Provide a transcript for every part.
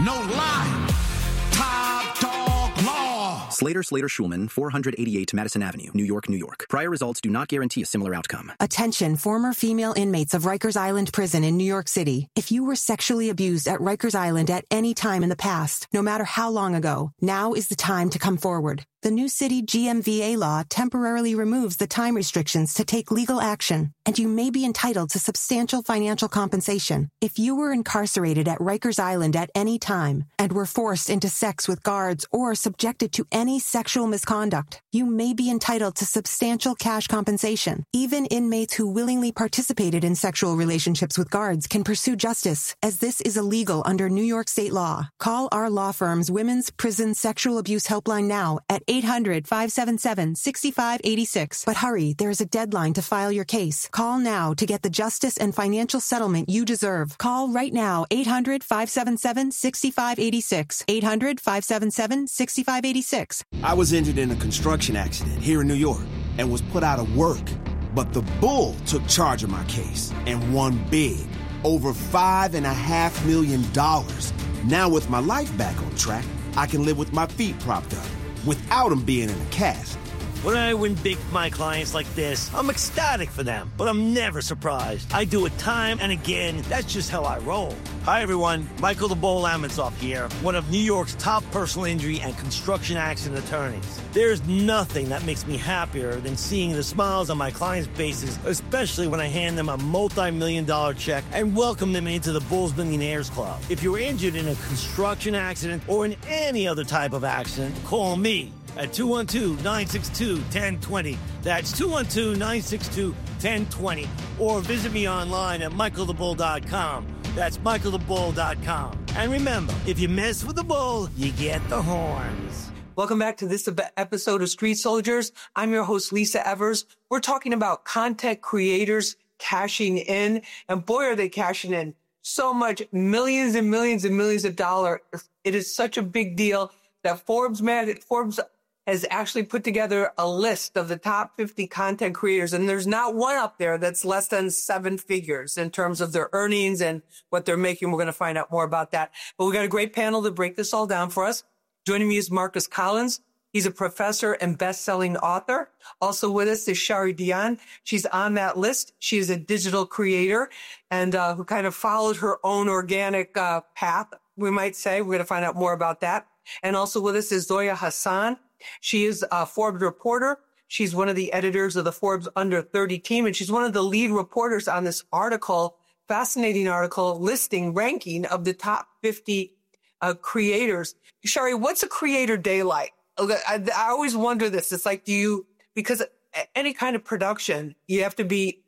No lie. Top Dog Law. Slater Schulman, 488 Madison Avenue, New York, New York. Prior results do not guarantee a similar outcome. Attention, former female inmates of Rikers Island Prison in New York City. If you were sexually abused at Rikers Island at any time in the past, no matter how long ago, now is the time to come forward. The new city GMVA law temporarily removes the time restrictions to take legal action, and you may be entitled to substantial financial compensation. If you were incarcerated at Rikers Island at any time and were forced into sex with guards or subjected to any sexual misconduct, you may be entitled to substantial cash compensation. Even inmates who willingly participated in sexual relationships with guards can pursue justice, as this is illegal under New York state law. Call our law firm's Women's Prison Sexual Abuse Helpline now at 800-577-6586. But hurry, there is a deadline to file your case. Call now to get the justice and financial settlement you deserve. Call right now, 800-577-6586. 800-577-6586. I was injured in a construction accident here in New York and was put out of work. But the Bull took charge of my case and won big. Over $5.5 million. Now with my life back on track, I can live with my feet propped up without them being in a cast. When I win big for my clients like this, I'm ecstatic for them, but I'm never surprised. I do it time and again. That's just how I roll. Hi, everyone. Michael the Bull Amonsoff here, one of New York's top personal injury and construction accident attorneys. There's nothing that makes me happier than seeing the smiles on my clients' faces, especially when I hand them a multi-million-dollar check and welcome them into the Bulls Millionaires Club. If you're injured in a construction accident or in any other type of accident, call me at 212-962-1020. That's 212-962-1020. Or visit me online at michaelthebull.com. That's michaelthebull.com. And remember, if you mess with the bull, you get the horns. Welcome back to this episode of Street Soldiers. I'm your host, Lisa Evers. We're talking about content creators cashing in. And boy, are they cashing in so much, millions and millions and millions of dollars. It is such a big deal that Forbes has actually put together a list of the top 50 content creators, and there's not one up there that's less than 7 figures in terms of their earnings and what they're making. We're going to find out more about that. But we got a great panel to break this all down for us. Joining me is Marcus Collins. He's a professor and best-selling author. Also with us is Shari Dion. She's on that list. She is a digital creator and who kind of followed her own organic path, we might say. We're going to find out more about that. And also with us is Zoya Hassan. She is a Forbes reporter. She's one of the editors of the Forbes Under 30 team, and she's one of the lead reporters on this article, fascinating article, ranking of the top 50 creators. Shari, what's a creator day like? I always wonder this. It's like, because any kind of production, there has to be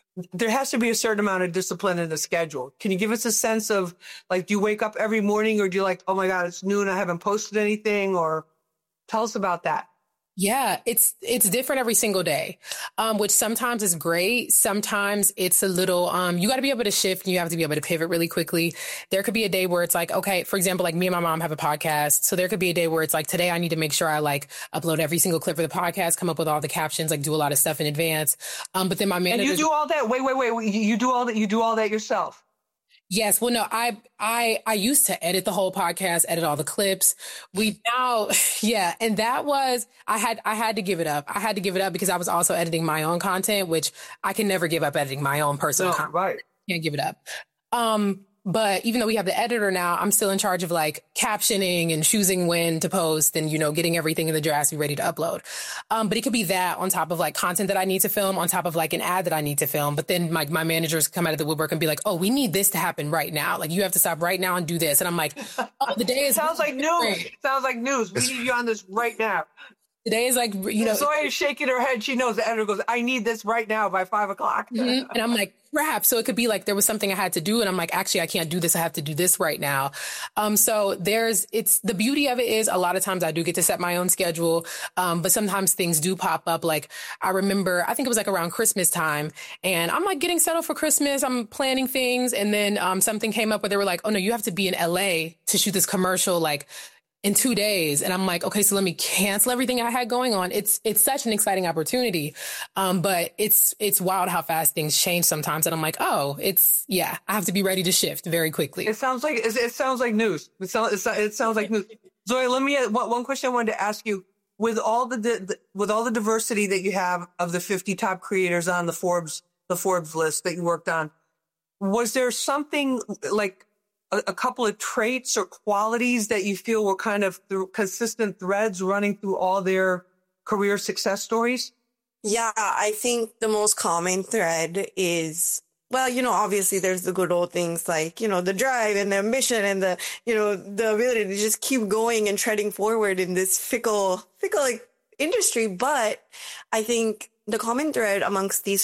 a certain amount of discipline in the schedule. Can you give us a sense of, like, do you wake up every morning or do you like, oh my God, it's noon, I haven't posted anything, or tell us about that. Yeah, it's different every single day, which sometimes is great. Sometimes it's a little, you got to be able to shift and you have to be able to pivot really quickly. There could be a day where it's like, okay, for example, like me and my mom have a podcast. So there could be a day where it's like, today I need to make sure I like upload every single clip for the podcast, come up with all the captions, like do a lot of stuff in advance. But then my manager. And you do all that. Wait. You do all that yourself. Yes. Well, no, I used to edit the whole podcast, edit all the clips. Yeah. And that was, I had to give it up. I had to give it up because I was also editing my own content, which I can never give up editing my own personal content. Right. Can't give it up. But even though we have the editor now, I'm still in charge of like captioning and choosing when to post and, getting everything in the drafts ready to upload. But it could be that on top of like content that I need to film, on top of like an ad that I need to film. But then my managers come out of the woodwork and be like, oh, we need this to happen right now. Like you have to stop right now and do this. And I'm like, oh, the day is. Sounds like news. Sounds like news. We need you on this right now. Today is like, Zoya is shaking her head. She knows the editor goes, I need this right now by 5:00. Mm-hmm. And I'm like, crap. So it could be like there was something I had to do. And I'm like, actually, I can't do this. I have to do this right now. So the beauty of it is a lot of times I do get to set my own schedule. But sometimes things do pop up. Like I remember, I think it was like around Christmas time and I'm like getting settled for Christmas. I'm planning things. And then something came up where they were like, oh no, you have to be in LA to shoot this commercial. Like in 2 days. And I'm like, okay, so let me cancel everything I had going on. It's such an exciting opportunity. But it's wild how fast things change sometimes. And I'm like, oh, I have to be ready to shift very quickly. It sounds like news. It sounds like news. Zoe, let me, one question I wanted to ask you. With all the diversity that you have of the 50 top creators on the Forbes list that you worked on, was there something like a couple of traits or qualities that you feel were kind of consistent threads running through all their career success stories? Yeah, I think the most common thread is, well, obviously there's the good old things like, the drive and the ambition and the ability to just keep going and treading forward in this fickle like, industry. But I think the common thread amongst these